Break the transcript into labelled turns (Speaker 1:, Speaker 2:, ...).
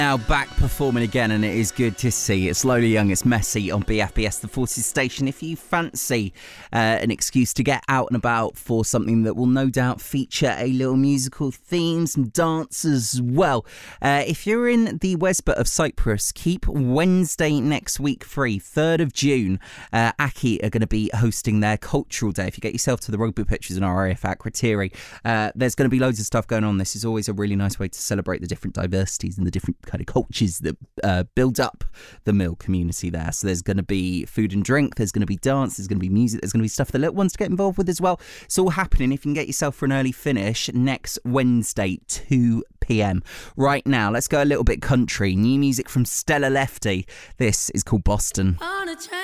Speaker 1: Now back performing again, and it is good to see. It's Lola Young, it's Messy on BFBS, the Forces station. If you fancy an excuse to get out and about for something that will no doubt feature a little musical theme, some dance as well. If you're in the Wesbot of Cyprus, keep Wednesday next week free, 3rd of June. Aki are going to be hosting their cultural day. If you get yourself to the rugby pitches in RAF at Krateri, there's going to be loads of stuff going on. This is always a really nice way to celebrate the different diversities and the different kind of cultures that build up the Mill community there. So there's going to be food and drink, there's going to be dance, there's going to be music, there's going to be stuff for the little ones to get involved with as well. It's all happening. If you can get yourself for an early finish next Wednesday, 2 p.m. Right now, let's go a little bit country. New music from Stella Lefty. This is called Boston.